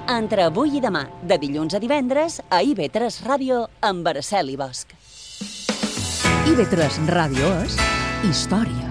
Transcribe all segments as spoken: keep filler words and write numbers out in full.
Entre avui i demà, de dilluns a divendres, a I V tres Ràdio, amb Araceli Bosch. I V tres Ràdio és història.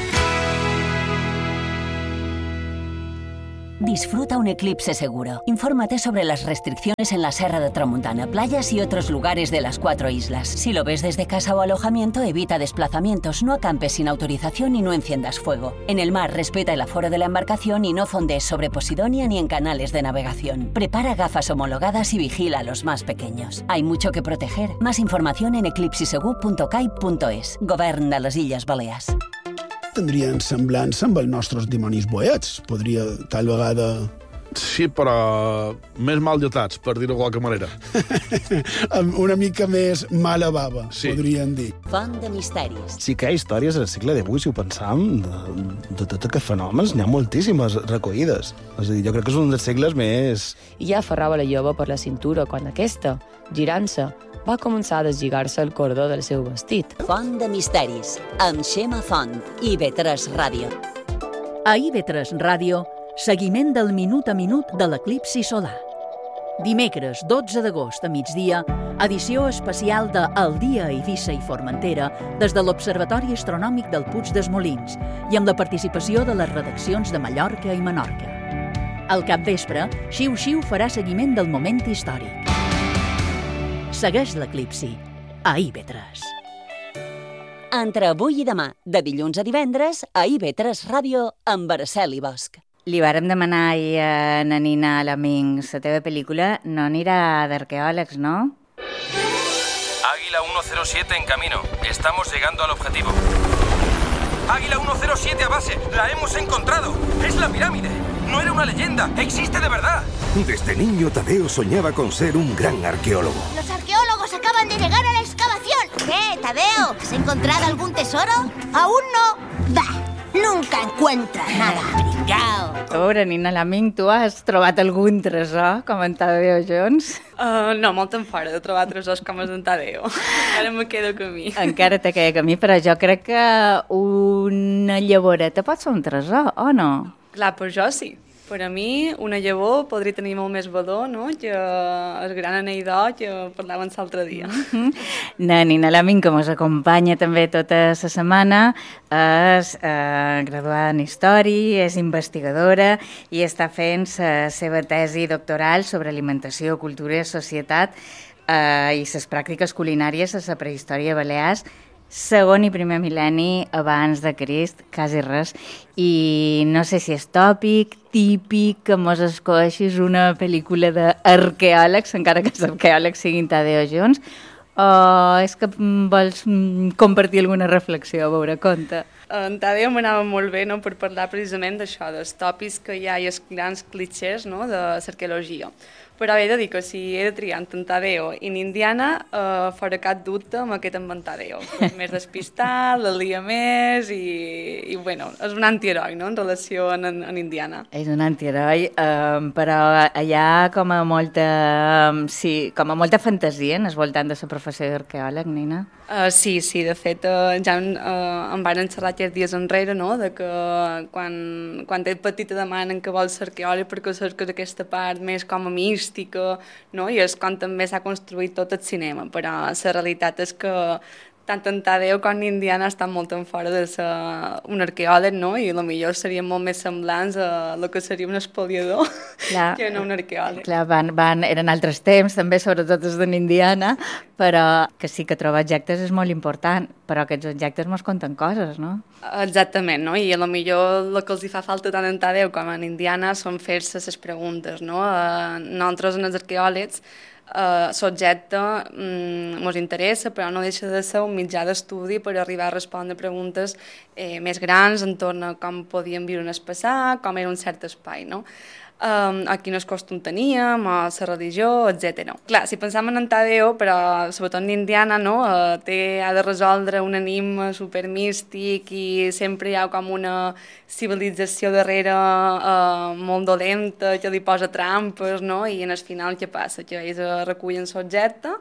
Disfruta un eclipse seguro. Infórmate sobre las restricciones en la Serra de Tramuntana, playas y otros lugares de las cuatro islas. Si lo ves desde casa o alojamiento, evita desplazamientos, no acampes sin autorización y no enciendas fuego. En el mar, respeta el aforo de la embarcación y no fondees sobre Posidonia ni en canales de navegación. Prepara gafas homologadas y vigila a los más pequeños. Hay mucho que proteger. Más información en eclipsisegur punto cai punto es. Govern de les Illes Balears. Tindrien semblança amb els nostres dimonis boets. Podria, tal vegada... Sí, però més mal dotats, per dir-ho de qualque manera. Amb una mica més mala bava, sí. Podríem dir. Font de misteris. Sí que hi ha històries al segle divuit, si ho pensam, de, de tot aquests fenòmens, n'hi ha moltíssimes recollides. És a dir, jo crec que és un dels segles més... I ja aferrava la jove per la cintura quan aquesta, girant-se, va començar a deslligar-se el cordó del seu vestit. Font de misteris, amb Xema Font, I V tres Ràdio. A I V tres Ràdio, seguiment del minut a minut de l'eclipsi solar. Dimecres, dotze d'agost a migdia, edició especial de El dia a Eivissa i Formentera des de l'Observatori Astronòmic del Puig dels Molins i amb la participació de les redaccions de Mallorca i Menorca. Al capvespre, Xiu Xiu farà seguiment del moment històric. Segueix l'eclipsi a I V tres. Entre avui i demà, de dilluns a divendres, a I V tres Ràdio, amb Araceli Bosch. Li vàrem demanar ahir a na Nina Laming la teva pel·lícula, no anirà d'arqueòlegs, no? Águila ciento siete en camino. Estamos llegando al objetivo. Águila ciento siete a base. La hemos encontrado. Es la pirámide. No era una leyenda. Existe de verdad. Desde niño, Tadeo soñaba con ser un gran arqueólogo. Los arqueólogos acaban de llegar a la excavación. ¿Qué, Tadeo? ¿Has encontrado algún tesoro? Aún no. Bah, nunca encuentras nada. Brigao. A veure, Nina Laming, tu has trobat algun tresor com en Tadeo Jones? Uh, no, molt en fora de trobar tresors com els en Tadeo. Encara me quedo camí. Encara te queda camí, però jo crec que una llavoreta pot ser un tresor, o no? Clar, per jo sí. Per a mi, una llavor podria tenir molt més valor, no?, que el gran anell que parlàvem l'altre dia. Mm-hmm. Na Nina Laming, que ens acompanya també tota la setmana, és eh, graduada en Història, és investigadora i està fent la seva tesi doctoral sobre alimentació, cultura i societat eh, i les pràctiques culinàries a la prehistòria balears, segon i primer mil·lenni abans de Crist, quasi res, i no sé si és tòpic, típic, que mos escoixis una pel·lícula d'arqueòlegs, encara que els arqueòlegs siguin Tadeo Jones, o és que vols compartir alguna reflexió, a veure, conta. En Tadeo m'anava molt bé, no?, per parlar precisament d'això, dels tòpics que hi ha i els grans clichés, no?, de l'arqueologia. Però he de dir que si he de triar entre en Tadeo i en Indiana, eh, faré cap dubte amb aquest amb en Tadeo. És més despistat, la lia més i, i bueno, és un antiheroi, no?, en relació amb en, en Indiana. És un antiheroi, eh, però hi ha com a molta, sí, com a molta fantasia en el voltant de la professió d'arqueòleg, Nina? Uh, sí, sí, de fet, uh, ja uh, em van xerrar aquests dies enrere, no?, de que quan, quan ets petita demanen que vols ser arqueòleg perquè cerques aquesta part més com a mística, no?, i és com també s'ha construït tot el cinema, però la realitat és que tant en Tadeo com en Indiana estan molt en fora de ser un arqueòleg, no?, i potser serien molt més semblants a el que seria un espoliador clar, que no un arqueòleg. Clar, van, van, eren altres temps, també, sobretot els d'en Indiana, però que sí que trobar objectes és molt important, però aquests objectes mos conten coses, no? Exactament, no?, i potser el que els hi fa falta tant en Tadeo com en Indiana són fer-se les preguntes, no? Uh, nosaltres, en els arqueòlegs, Uh, l'objecte ens um, interessa, però no deixa de ser un mitjà d'estudi per arribar a respondre preguntes eh, més grans entorn a com podíem viure en el passat, com era un cert espai, no? Um, a quines costums teníem, a la religió, etcètera. Clar, si pensam en Tadeo, però sobretot en Indiana, no? Uh, té, ha de resoldre un enigma supermístic i sempre hi ha com una civilització darrere uh, molt dolenta que li posa trampes, no? I en el final què passa? Que ells uh, recullen l'objecte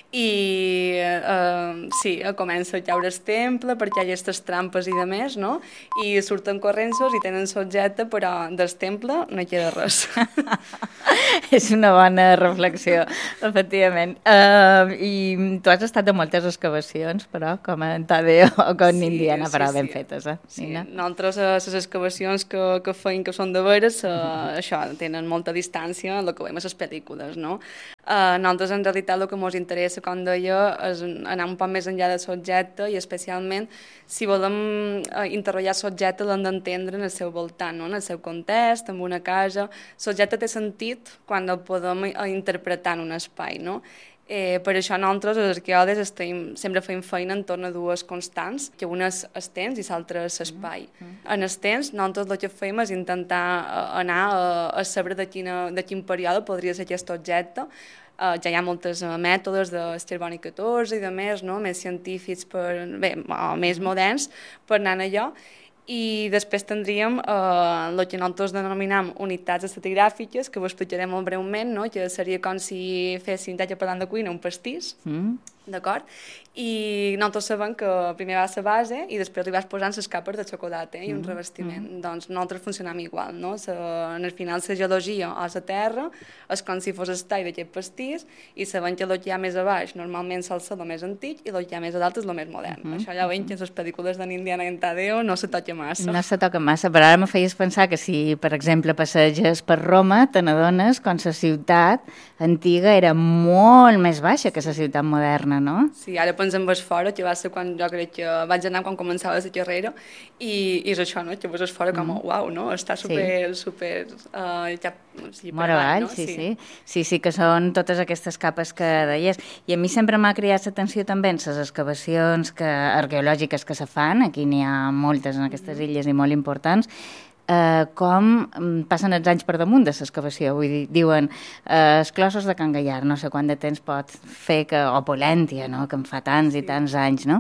i uh, sí, uh, comença a caure el temple perquè hi ha aquestes trampes i de més, no? I surten corrents i tenen l'objecte, però del temple no hi queda res. És una bona reflexió, efectivament. Uh, I tu has estat de moltes excavacions, però, com en Tadeo o com en sí, Indiana, però sí, ben sí. fetes, eh, sí. Nina? Nosaltres, les excavacions que, que feim, que són de veres, uh, mm-hmm. això, tenen molta distància en el que veiem a les pel·lícules, no? Uh, nosaltres, en realitat, el que ens interessa, com deia, és anar un poc més enllà del subjecte i, especialment, si volem uh, interrogar el subjecte, l'hem d'entendre en el seu voltant, no? En el seu context, en una casa. El subjecte té sentit quan el podem interpretar en un espai, no? Eh, per això nosaltres, els arqueòlegs, estem, sempre fem feina en torn a dues constants, que una és el temps i l'altra és l'espai. Mm -hmm. En el temps, nosaltres el que fem és intentar anar a, a saber de, quina, de quin període podria ser aquest objecte. Uh, ja hi ha molts uh, mètodes de Carboni catorze i de més, no? Més científics, per, bé, o més moderns, per anar allò. I després tindríem eh, el que nosaltres denominam unitats estratigràfiques, que ho explicaré molt breument, no? Que seria com si féssim, ja que parlant de cuina, un pastís, mm. d'acord? I nosaltres sabem que primer va a la base i després li vas posant les capes de xocolata i un mm. revestiment. Mm. Doncs nosaltres funcionam igual, no? La, en el final la geologia a la terra és com si fos el tall d'aquest pastís i sabem que el que hi ha més a baix normalment sol ser el més antic i el que hi ha més a dalt és el més modern. Mm. Això ja ho veiem que en les pel·lícules d'en Indiana i en Tadeo no se toca massa. No se toca massa, però ara me feies pensar que si, per exemple, passeges per Roma, te n'adones com la ciutat antiga era molt més baixa que la ciutat moderna, no? Sí, ara pensem ves fora, que va ser quan jo crec que vaig anar quan començava la carrera i, i és això, no? Que ves fora com, mm. uau, no? Està super, sí. super... Uh, ja, sí, Mora avall, no? sí, sí, sí. Sí, sí, que són totes aquestes capes que deies. I a mi sempre m'ha cridat l'atenció també en les excavacions que, arqueològiques que se fan, aquí n'hi ha moltes en aquestes illes i molt importants, Uh, com passen els anys per damunt de l'excavació. Vull dir, diuen uh, els clossos de Can Gallar, no sé quant de temps pot fer, que, o Polèntia, no? Que en fa tants sí. i tants anys, no?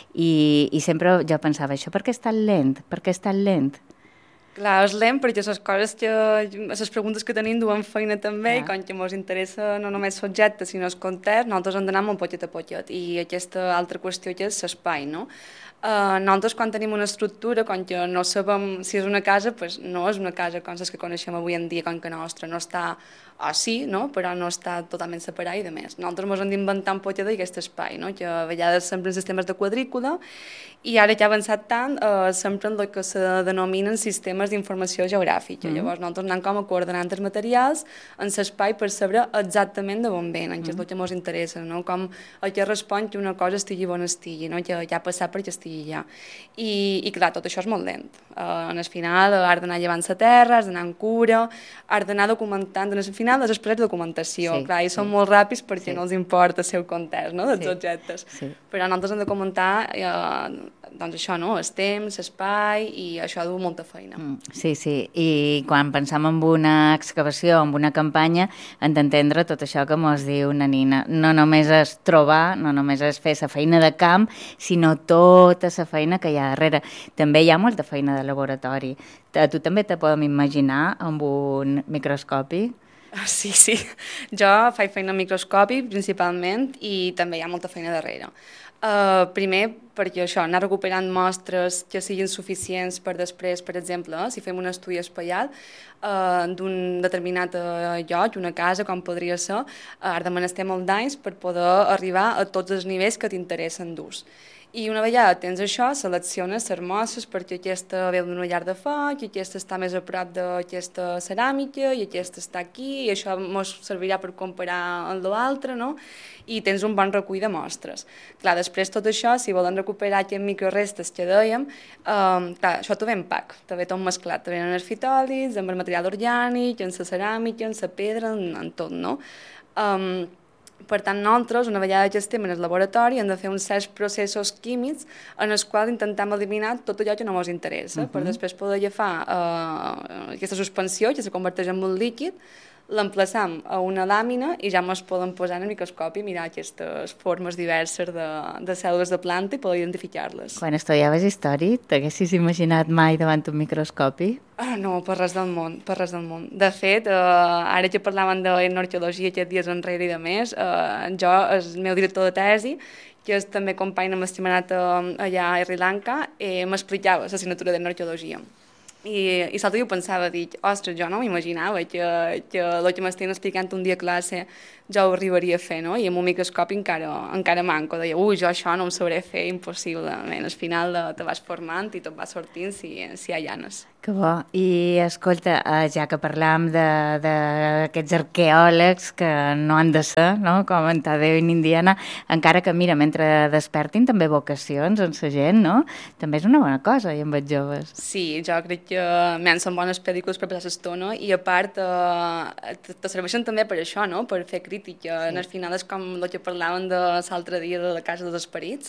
I, i sempre jo pensava, això per què és tan lent? Per què és tan lent? Clar, és lent perquè les coses que... les preguntes que tenim duen feina també, clar. I com que ens interessa no només l'objecte, sinó el context, nosaltres hem d'anar molt poquet a poquet. I aquesta altra qüestió que és l'espai, no? Uh, nosaltres quan tenim una estructura, quan que no sabem si és una casa, pues no és una casa com les que coneixem avui en dia, com que nostra no està, o sí, no? Però no està totalment separada i de més. Nosaltres ens hem d'inventar un poquet d'aquest espai, no? Que a vegades sempre en sistemes de quadrícula i ara que ha avançat tant, uh, sempre en el que se denominen sistemes d'informació geogràfica. Mm. Llavors nosaltres anem com a coordenant els materials en l'espai per saber exactament de on venen, que és el que ens interessa, no? Com el que respon que una cosa estigui on estigui, no? Que ja ha passat perquè estigui ja. I, i clar, tot això és molt lent. Uh, en el final has d'anar llevant la terra, has d'anar en cura, has d'anar documentant, en el final és després de documentació, sí, clar, i sí. són molt ràpids perquè sí. no els importa el seu context, no?, dels sí. objectes. Sí. Però nosaltres hem de comentar uh, doncs això, no?, el temps, l'espai, i això du molta feina. Mm, sí, sí, i quan pensam en una excavació, en una campanya, hem d'entendre tot això que mos diu na Nina. No només és trobar, no només és fer la feina de camp, sinó tota la feina que hi ha darrere. També hi ha molta feina de laboratori. A tu també te podem imaginar amb un microscopi? Sí, sí. Jo faig feina amb microscopi, principalment, i també hi ha molta feina darrere. Uh, primer, perquè això, anar recuperant mostres que siguin suficients per després, per exemple, eh, si fem un estudi espaial uh, d'un determinat uh, lloc, una casa, com podria ser, uh, has de menester molt d'anys per poder arribar a tots els nivells que t'interessen d'ús. I una vegada tens això, selecciones les mostres perquè aquesta ve d'una llar de foc, i aquesta està més a prop d'aquesta ceràmica, i aquesta està aquí, i això ens servirà per comparar amb l'altre, no? I tens un bon recull de mostres. Clar, després tot això, si volen recuperar aquests microrestes que dèiem, um, clar, això t'ho ve en pack, t'ho ve tot mesclat, t'ho ve en els fitòlits, amb el material orgànic, en la ceràmica, en la pedra, en, en tot, no? Um, Per tant, nosaltres, una vegada que estem en el laboratori, hem de fer uns certs processos químics en els quals intentem eliminar tot allò que no ens interessa, uh-huh. per després poder agafar uh, aquesta suspensió, que se converteix en un líquid, l'emplaçam a una làmina i ja ens podem posar en el microscopi i mirar aquestes formes diverses de, de cèl·lules de planta i poder identificar-les. Quan estudiaves història, t'haguessis imaginat mai davant un microscopi? Ah, no, per res del món, per res del món. De fet, eh, ara que parlàvem d'etnoarqueologia aquests dies enrere i de més, eh, jo, el meu director de tesi, que és també company amb estimat allà a Sri Lanka, eh, m'explicava l'assignatura d'etnoarqueologia. I, i l'altre dia ho pensava, dic, ostres, jo no m'imaginava que, que el que m'estan explicant un dia a classe jo ho arribaria a fer, no? I amb un microscopi encara, encara manco. Deia, ui, jo això no ho sabré fer, impossible. Al final te vas formant i tot va sortint si, si hi ha llanes. Que bo. I escolta, ja que parlam d'aquests arqueòlegs que no han de ser, no? Com en Tadeu i en Indiana, encara que, mira, mentre despertin també vocacions en la gent, no? També és una bona cosa, i amb els joves. Sí, jo crec que m'han són bones pel·lícules per passar l'estona i a part eh, te serveixen també per això, no? Per fer crítica. Sí. En el final és com el que parlàvem de l'altre dia de la Casa dels Esperits,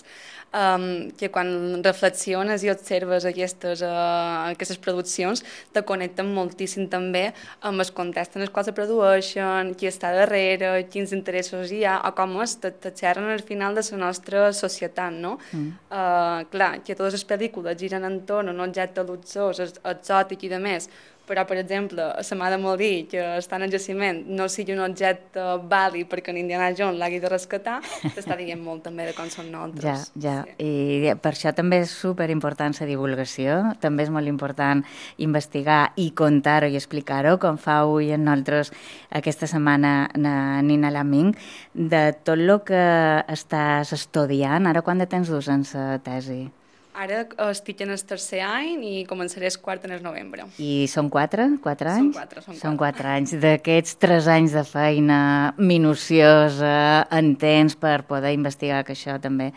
um, que quan reflexiones i observes aquestes, uh, aquestes produccions te connecten moltíssim també amb el context en el qual se produeixen, qui està darrere, quins interessos hi ha, o com és, te, te xerren al final de la nostra societat, no? Mm. Uh, clar, que totes les pel·lícules giren entorn un objecte luxós, exòtic i de més, però, per exemple, se m'ha de molt dir que estar en el jaciment no sigui un objecte vàlid perquè en Indiana Jones l'hagi de rescatar, t'està dient molt també de com són nosaltres. Ja, ja, sí. I per això també és superimportant la divulgació, també és molt important investigar i contar-ho i explicar-ho, com fa avui en nosaltres aquesta setmana Nina Laming, de tot el que estàs estudiant. Ara quant de temps dus en la tesi? Ara estic en el tercer any i començaré el quart en el novembre. I són quatre? Quatre anys? Són quatre, són quatre. Són quatre anys. D'aquests tres anys de feina minuciosa, intens per poder investigar, que això també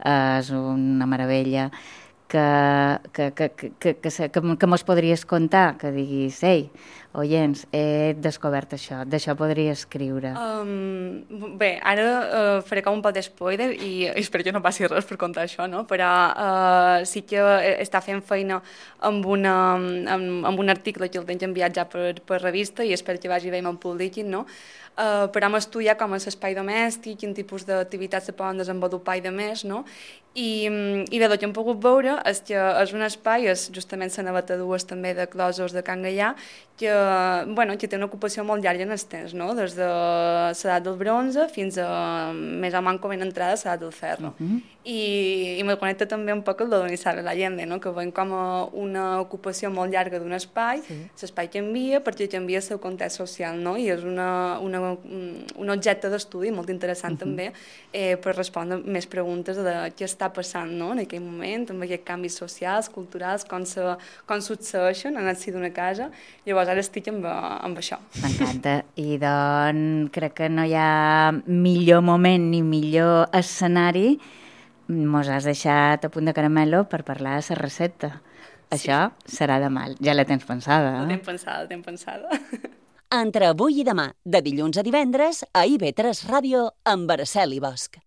és una meravella, que, que, que, que, que, que, que, que mos podries contar, que diguis, ei, oients, he descobert això, d'això podria escriure. Um, bé, ara uh, faré com un poc d'espoiler i espero que no passi res per contar això, no? Però uh, sí que està fent feina amb, una, amb, amb un article que el tens enviat ja per, per revista i espero que vagi bé amb el publiquin, no? Uh, però hem estudiat com és l'espai domèstic, quin tipus d'activitats se poden desenvolupar i de més, no? I, i bé, el que hem pogut veure és que és un espai, és justament la naveta dues també de Closos de Can Gaià, que, bueno, que té una ocupació molt llarga en el temps, no? Des de l'edat del bronze fins a més o menys com en entrada a l'edat del ferro. Uh -huh. I, i me connecta també un poc el de Donizar Allende, no? Que veiem com una ocupació molt llarga d'un espai, l'espai sí. canvia perquè canvia el seu context social, no? I és una, una, un objecte d'estudi molt interessant uh -huh. també eh, per respondre més preguntes de què està passant, no? En aquell moment, amb aquests canvis socials, culturals, com, se, com succeeixen en el si d'una casa. Llavors ara estic amb, amb això. M'encanta. I doncs crec que no hi ha millor moment ni millor escenari. Mos has deixat a punt de caramelo per parlar de la recepta. Sí. Això serà demà. Ja la tens pensada, eh? La tens pensada, la tens pensada. Entre avui i demà, de dilluns a divendres, a I V tres Ràdio, amb Araceli Bosch.